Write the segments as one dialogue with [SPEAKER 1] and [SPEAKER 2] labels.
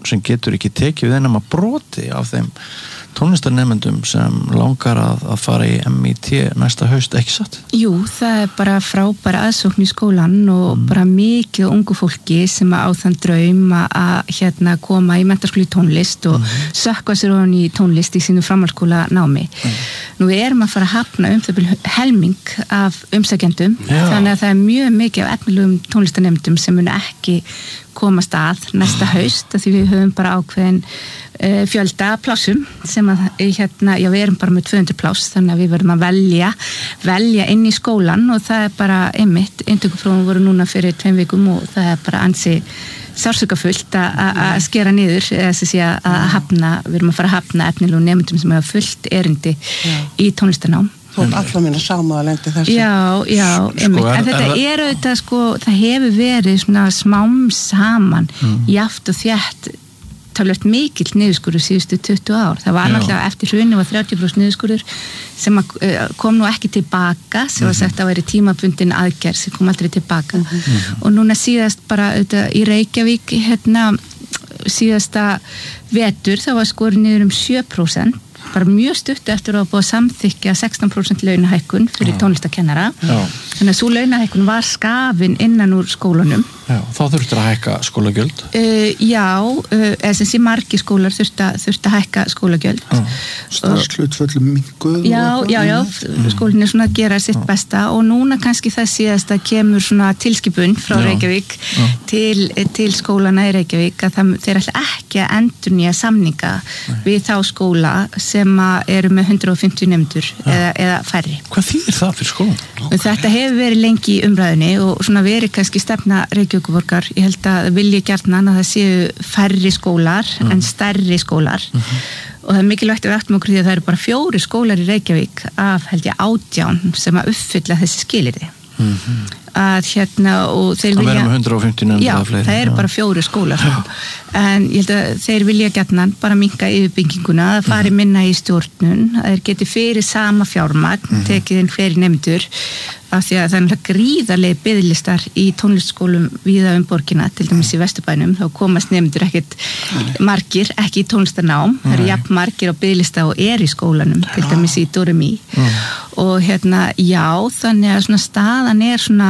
[SPEAKER 1] sem getur ekki tekið við nema broti af þeim tónlistarnemendum sem langar að fara í MIT næsta haust, ekki satt?
[SPEAKER 2] Jú, það bara frábæra aðsókn í skólan og bara mikið ungu fólki sem á þann draum að koma í menntaskóla í tónlist og sökkva sér ofan í tónlist í sínu framhaldsskóla námi. Nú við erum að fara að hafna það bil helming af umsækjendum, þannig að það er mjög mikið af efnilegum tónlistarnemendum sem mun ekki komast að næsta haust, því við höfum bara ákveðin fjölda plássum sem að við erum bara með 200 pláss, þannig að við verðum að velja inn í skólan og það er bara einmitt, inntökuprófin voru núna fyrir 2 vikum og það er bara ansi sársökafullt að skera niður að hafna, við erum að fara að hafna efnilegum nemendum sem hafa fullt erindi í tónlistarnám.
[SPEAKER 3] Þú allra minna sámaðalendi þessu.
[SPEAKER 2] Já, einmitt. En þetta er auðvitað það hefur verið svona smám saman jaft og þétt tölvöld mikill niðurskurður síðustu 20 ár. Það var náttúrulega eftir hruni var 30% niðurskurður sem kom nú ekki tilbaka, sem var sagt að væri tímabundin aðgerð sem kom aldrei tilbaka. Og núna síðast bara auðvitað í Reykjavík síðasta vetur það var skorið niður 7%, bara mjög stutt eftir að búið að samþykkja 16% launahækkun fyrir tónlistakennara. Þannig að sú launahækkun var skafin innan úr skólunum.
[SPEAKER 1] Já, þá þurftir að hækka skólagjöld?
[SPEAKER 2] Margir skólar þurfti að hækka skólagjöld.
[SPEAKER 3] Starfshlutföllum minnkuð?
[SPEAKER 2] Já, skólinn er svona að gera sitt besta og núna kannski það síðast að kemur svona tilskipun frá Reykjavík til skólana í Reykjavík að þeir ætla ekki að endurnýja samninga við þá skóla sem eru með 150 nemendur eða færri.
[SPEAKER 1] Hvað þýðir það fyrir skólan?
[SPEAKER 2] Þetta hefur verið lengi í umræðunni og svona verið kannski stefna Reykjavíkurborgar. Ég held að vilji gjarnan að það séu færri skólar en stærri skólar og það er mikilvægt að við áttum okkur því að það eru bara 4 skólar í Reykjavík af held ég 18 sem að uppfylla þessi skilyrði. Að og þeir vilja...
[SPEAKER 1] Það verður með 150 nefndir
[SPEAKER 2] eða fleiri. Já, það eru bara 4 skólar. En ég held að þeir vilja gjarnan bara minnka yfirbygginguna, að fari minna í stjórnun, að þeir geti fyrir sama fjármagn, tekið inn fleiri nefndur, af því að það er gríðarlega biðlistar í tónlistskólum víða borgina, til dæmis í Vesturbænum, þá komast nefndur ekkert margir, ekki í tónlistarnám, það eru jafn margir á biðlista og í skólanum, til dæmis í Doremi. Og þannig að svona staðan er svona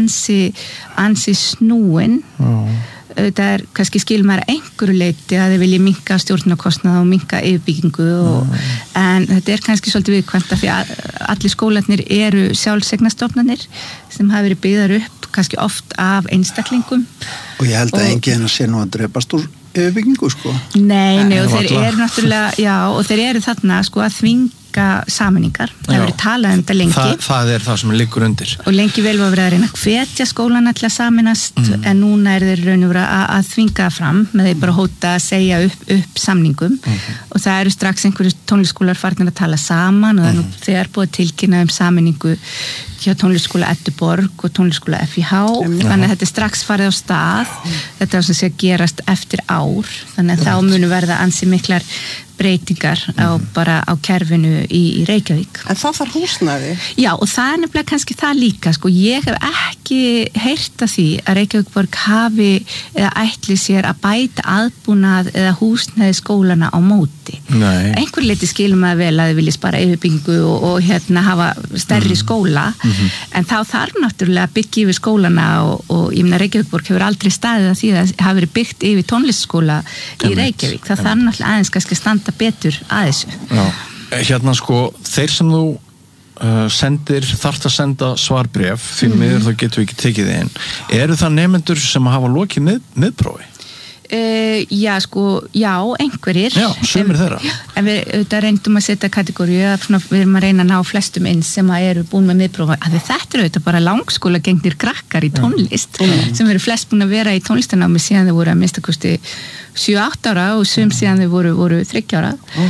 [SPEAKER 2] ansi snúin. Það er kannski skilur maður einhverju leyti að þeir vilja minnka stjórnarkostnað og minnka yfirbyggingu en þetta er kannski svolítið viðkvæmt af því að allir skólarnir eru sjálfseignarstofnanir sem hafa verið byggðar upp kannski oft af einstaklingum.
[SPEAKER 3] Og ég held að enginn sé nú að drepast úr yfirbyggingu
[SPEAKER 2] Nei, og þeir eru náttúrulega, og þeir eru þarna að þvinga sameiningar. Það verið talað þetta lengi.
[SPEAKER 1] Það er það sem liggur undir.
[SPEAKER 2] Og lengi vel var verið að reyna að hvetja skólana til að sameinast en núna er þeir raun og vera að þvinga fram með þeir bara hóta að segja upp samningum og það eru strax einhverju tónlistskólar farnir að tala saman og þeir eru búið tilkynna sameiningu hjá tónlistskóla Edduborg og tónlistskóla FIH þannig að þetta er strax farið á stað þetta er sem sé að gerast eftir ár þannig að þá munu verða ansi miklar breytingar á kerfinu í Reykjavík.
[SPEAKER 3] En það þarf húsnæði?
[SPEAKER 2] Já, og það er nefnilega kannski það líka, ég hef ekki heyrt af því að Reykjavíkborg hafi eða ætli sér að bæta aðbúnað eða húsnæði skólana á móti.
[SPEAKER 1] Nei.
[SPEAKER 2] Einhver leiti skilum að vel að þið vilja spara yfirbyggingu og hafa stærri skóla, en þá þarf náttúrulega að byggja yfir skólana og ég meina Reykjavíkborg hefur aldrei staðið að því að það hafi verið byggt yfir tónlistskóla í Reykjavík. Það þarf náttúrulega aðeins kannski standa betur að þessu.
[SPEAKER 1] Já, þeir sem þú þarft að senda svarbréf því miður þá getum við ekki tekið þið inn. Eru það nemendur sem hafa lokið miðprófi?
[SPEAKER 2] Já, einhverjir. Já,
[SPEAKER 1] sumir þeirra.
[SPEAKER 2] En við reyndum að setja kategóriu við erum að reyna að ná flestum inn sem eru búin með miðprófi. Þetta eru bara langskóla gengnir krakkar í tónlist sem eru flest búin að vera í tónlistanámi síðan þau voru að minnstakosti 7-8 ára og sum síðan þau voru 30 ára.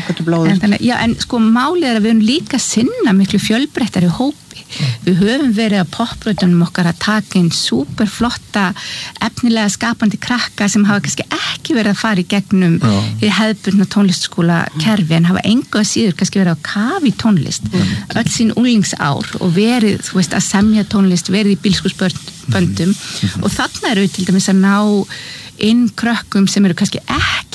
[SPEAKER 2] En málið er að við erum líka sinna miklu fjölbreyttari hópi. Við höfum verið að popbrautunum okkar að taka inn superflotta efnilega skapandi krakka sem hafa kannski ekki verið að fara í gegnum í hefðbundna tónlistskóla kerfi en hafa engu að síður kannski verið að kafa í tónlist öll sín unglingsár og verið, að semja tónlist, verið í bílskúrsböndum og þarna eru til dæmis að ná inn krökkum sem eru kannski ekki